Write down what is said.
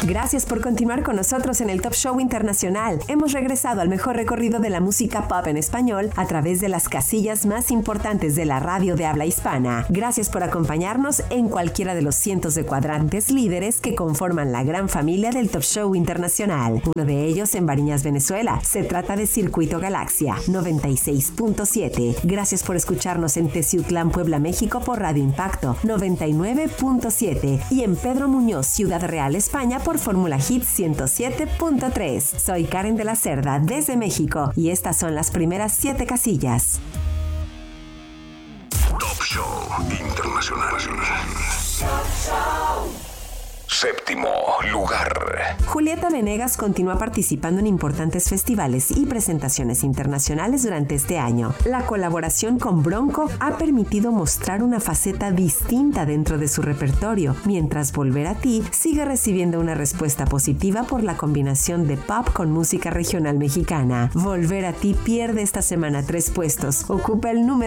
Gracias por continuar con nosotros en el Top Show Internacional. Hemos regresado al mejor recorrido de la música pop en español a través de las casillas más importantes de la radio de habla hispana. Gracias por acompañarnos en cualquiera de los cientos de cuadrantes líderes que conforman la gran familia del Top Show Internacional. Uno de ellos en Bariñas, Venezuela. Se trata de Circuito Galaxia 96.7. Gracias por escucharnos en Teciutlán, Puebla, México por Radio Impacto 99.7 y en Pedro Muñoz, Ciudad Real, España por Fórmula Hits 107.3. Soy Karen de la Cerda desde México y estas son las primeras 7 casillas. Top Show Internacional. Séptimo lugar. Julieta Venegas continúa participando en importantes festivales y presentaciones internacionales durante este año. La colaboración con Bronco ha permitido mostrar una faceta distinta dentro de su repertorio, mientras Volver a ti sigue recibiendo una respuesta positiva por la combinación de pop con música regional mexicana. Volver a ti pierde esta semana 3 puestos, ocupa el número